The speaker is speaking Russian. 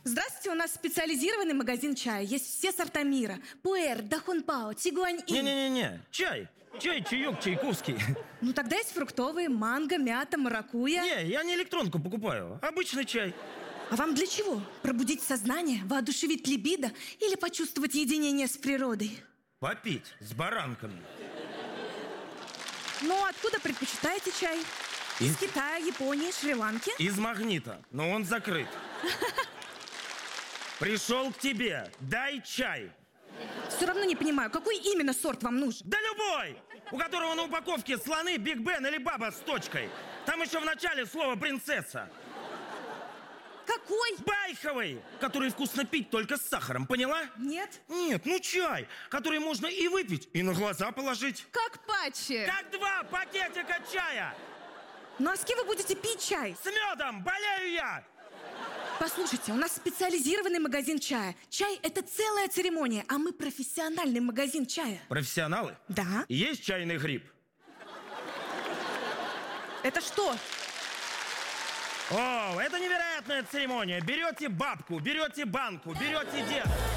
Здравствуйте, у нас специализированный магазин чая. Есть все сорта мира. Пуэр, Дахунпао, Цигуань-инь. Не-не-не, чай, чаек, чайковский. Ну тогда есть фруктовые, манго, мята, маракуйя. Не, я не электронку покупаю, обычный чай. А вам для чего? Пробудить сознание, воодушевить либидо или почувствовать единение с природой? Попить с баранками. Ну, откуда предпочитаете чай? Из Китая, Японии, Шри-Ланки? Из Магнита, но он закрыт. Пришел к тебе, дай чай. Все равно не понимаю, какой именно сорт вам нужен? Да любой! У которого на упаковке слоны, Биг Бен или баба с точкой. Там еще в начале слово принцесса. Какой? Байховый, который вкусно пить только с сахаром, поняла? Нет. Нет, ну чай, который можно и выпить, и на глаза положить. Как патчи. Как 2 пакетика чая. Ну а с кем вы будете пить чай? С медом, болею я. Послушайте, у нас специализированный магазин чая. Чай – это целая церемония, а мы профессиональный магазин чая. Профессионалы? Да. Есть чайный гриб? Это что? О, это невероятная церемония. Берете бабку, берете банку, берете деда.